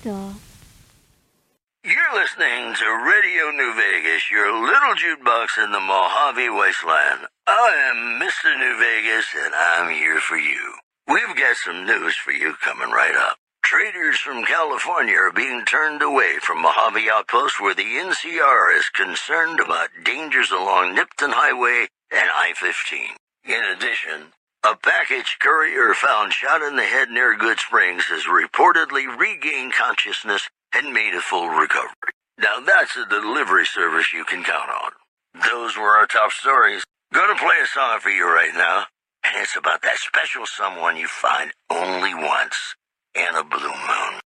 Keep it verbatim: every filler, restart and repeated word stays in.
dito. You're listening to Radio New Vegas, your little jukebox in the Mojave Wasteland. I am Mister New Vegas, and I'm here for you. We've got some news for you coming right up. Traders from California are being turned away from Mojave Outpost, where the N C R is concerned about dangers along Nipton Highway and I fifteen. In addition, a package courier found shot in the head near Good Springs has reportedly regained consciousness and made a full recovery. Now that's a delivery service you can count on. Those were our top stories. Gonna play a song for you right now, and it's about that special someone you find only once in a blue moon.